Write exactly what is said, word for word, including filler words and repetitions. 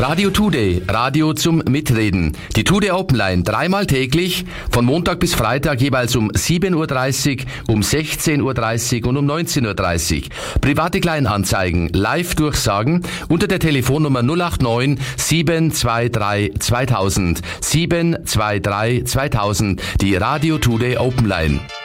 Radio Today, Radio zum Mitreden. Die Today Open Line dreimal täglich, von Montag bis Freitag jeweils um sieben Uhr dreißig, um sechzehn Uhr dreißig und um neunzehn Uhr dreißig. Private Kleinanzeigen, Live-Durchsagen unter der Telefonnummer null acht neun sieben zwei drei zweitausend. sieben zwei drei zweitausend, die Radio Today Open Line.